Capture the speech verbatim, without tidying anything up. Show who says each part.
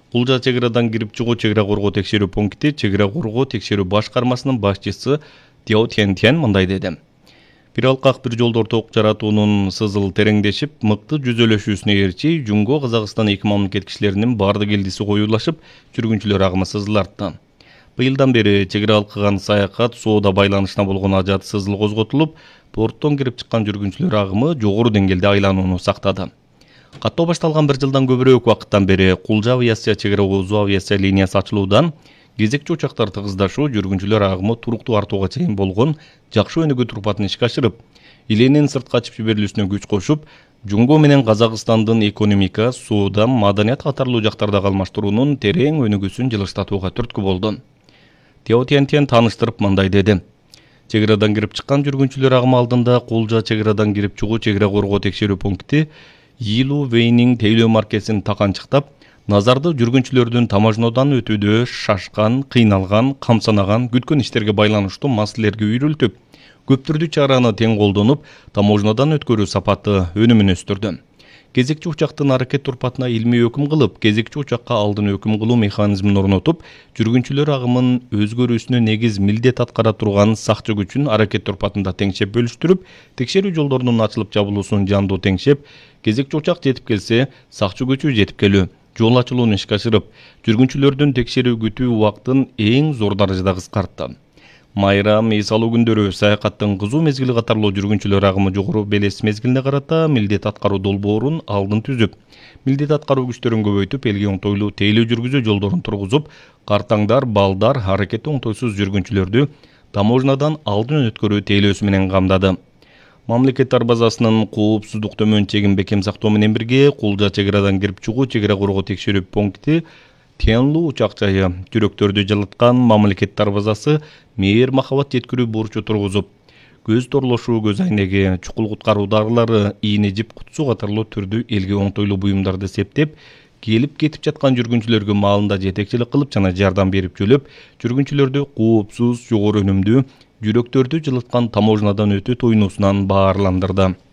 Speaker 1: Кулжа чек арадан кирип чыгуу чек ара коргоо текшерүү пункти чек ара коргоо текшерүү башкармасынын башчысы Тяо Тянтян мындай деди. Бир алкак бир жолдор ток жаратуунун сызыл тереңдешип, мыкты жүзөлөшүүсүнө ээрчи Жумго Казакстан эки мамлекет кишилеринин бардык элдиси коюлашып, жүргүнчүлөр агымы сызыл артты. Быйылдан бери чек ара алкыган саякат, соода байланышына болгон ажат сызыл козготулуп, порттон кирип чыккан жүргүнчүлөр агымы жогору деңгээлде айланууну сактады. Каттоо башталган бир жылдан көбүрөөк убакыттан бери Кулжа авиация чек ара узуу авиация линиясы ачылуудан кезекчи учактар тыгыздашуу жүргүнчүлөр агымы туруктуу артууга чейин болгон жакшы өнүгүү турпатын ишке ашырып, иленин сыртка ачып жиберилүүсүнө күч кошуп, Жумго менен Казакстандын экономика, соода, маданият катарлуу жактардагы алмаштыруунун терең өнүгүүсүн жылыштатууга түрткү болду. Тяо Тянтян тааныштырып мындай деди. Чек арадан кирип чыккан жүргүнчүлөр агымы алдында Кулжа чек арадан кирип чыгуу чек ара коргоо текшерүү пункти Йилу Вейнин тейлөө маркесин таканчыктап, назарды жүргүнчүлөрдүн таможнодан өтүүдө шашкан, кыйналган, камсанаган, күткөн иштерге байланыштуу маселелерге үйрүлтүп, көп түрдүү чараны тең колдонуп, таможнодан өткөрүү сапаты өнүмүн өстүрдү. Кезекчи учактын аракет турпатына илмий өкүм кылып, кезекчи учакка алдын өкүм кылуу механизмин орнотуп, жүргүнчүлөр агымын өзгөрүүсүнө негиз милдет аткара турган сакчы күчүн аракет турпатында теңшеп бөлүштүрүп, текшерүү жолдорунун ачылып жабылуусун жандуу теңшеп, кезекчи учак жетип келсе, сакчы күчү жетип келүү, жол ачылууну ишке ашырып, жүргүнчүлөрдүн текшерүү күтүү убактын эң зор даражада кыскартты. Майрам, эс алуу күндөрү, саякаттын кызуу мезгили катарлуу жүргүнчүлөр агымы жогору белес мезгилине карата милдет аткаруу долбоорун алдын түзүп, милдет аткаруу күчтөрүн көбөйтүп, элге оңтойлуу тейлөө жүргүзүү жолдорун тургузуп, картаңдар, балдар, аракети оңтойсуз жүргүнчүлөрдү таможнадан алдын өткөрүү тейлөөсү менен камдады. Мамлекеттер базасынын коопсуздук төмөн чегин бекем сактоо менен бирге Кулжа чек арадан кирип чыгуу чек ара коргоо текшерүү пункти Тянлу учак жайы жүрөктөрдү жылыткан мамлекеттер базасы мээр махабат жеткирүү бурчу тургузуп, көз торлошуу, көз айнеги, чукул куткаруу дарылары, ийне жип кутсу катарлуу түрдүү элге оңтойлуу буюмдарды септеп, келип кетип жаткан жүргүнчүлөргө маалында жетекчилик кылып жана жардам берип жөлөп, жүргүнчүлөрдү коопсуз, жогору өнүмдүү, жүрөктөрдү жылыткан таможнадан өтүү тоюнуусунан баарландырды.